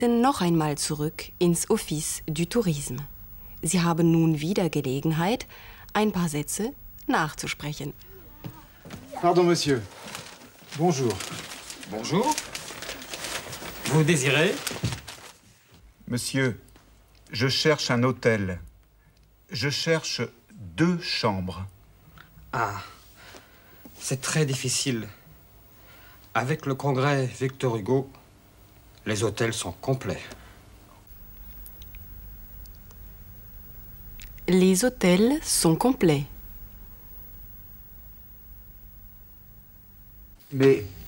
Noch einmal zurück ins Office du Tourisme. Sie haben nun wieder Gelegenheit, ein paar Sätze nachzusprechen. Pardon, monsieur. Bonjour. Bonjour. Vous désirez? Monsieur, je cherche un hôtel. Je cherche 2 chambres. Ah, c'est très difficile. Avec le congrès Victor Hugo, les hôtels sont complets. Les hôtels sont complets. Mais